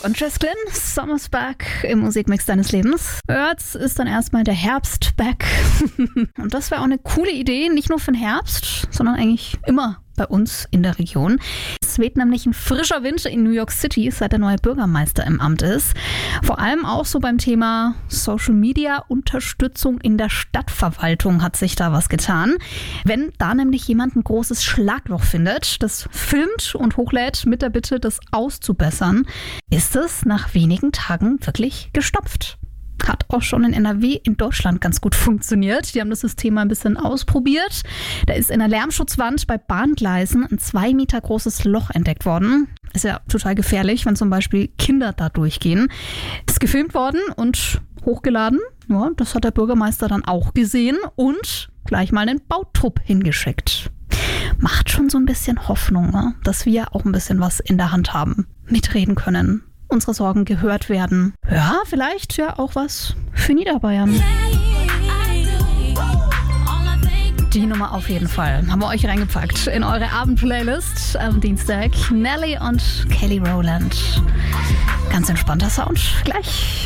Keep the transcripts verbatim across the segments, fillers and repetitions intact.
Brooke und Jess Glynn, Summer's Back im Musikmix deines Lebens. Jetzt ist dann erstmal der Herbst back. Und das wäre auch eine coole Idee, nicht nur für den Herbst, sondern eigentlich immer bei uns in der Region. Es weht nämlich ein frischer Wind in New York City, seit der neue Bürgermeister im Amt ist. Vor allem auch so beim Thema Social Media Unterstützung in der Stadtverwaltung hat sich da was getan. Wenn da nämlich jemand ein großes Schlagloch findet, das filmt und hochlädt mit der Bitte, das auszubessern, ist es nach wenigen Tagen wirklich gestopft. Hat auch schon in N R W in Deutschland ganz gut funktioniert. Die haben das System mal ein bisschen ausprobiert. Da ist in der Lärmschutzwand bei Bahngleisen ein zwei Meter großes Loch entdeckt worden. Ist ja total gefährlich, wenn zum Beispiel Kinder da durchgehen. Ist gefilmt worden und hochgeladen. Ja, das hat der Bürgermeister dann auch gesehen und gleich mal einen Bautrupp hingeschickt. Macht schon so ein bisschen Hoffnung, ne? Dass wir auch ein bisschen was in der Hand haben, mitreden können. Unsere Sorgen gehört werden. Ja, vielleicht ja auch was für Niederbayern. Die Nummer auf jeden Fall haben wir euch reingepackt in eure Abendplaylist am Dienstag. Nelly und Kelly Rowland. Ganz entspannter Sound. Gleich.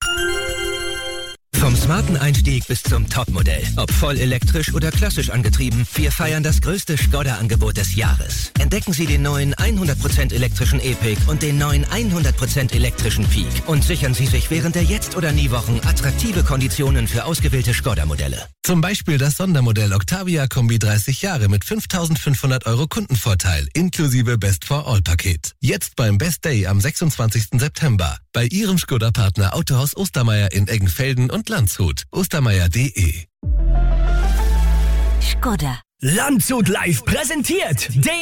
Vom smarten Einstieg bis zum Topmodell. Ob voll elektrisch oder klassisch angetrieben, wir feiern das größte Skoda-Angebot des Jahres. Entdecken Sie den neuen hundert Prozent elektrischen E-Pick und den neuen hundert Prozent elektrischen Peak. Und sichern Sie sich während der Jetzt- oder Nie-Wochen attraktive Konditionen für ausgewählte Skoda-Modelle. Zum Beispiel das Sondermodell Octavia Kombi dreißig Jahre mit fünftausendfünfhundert Euro Kundenvorteil inklusive Best for All-Paket. Jetzt beim Best Day am sechsundzwanzigsten September. Bei Ihrem Skoda-Partner Autohaus Ostermeier in Eggenfelden und Landshut. Ostermeier punkt de. Skoda. Landshut live präsentiert den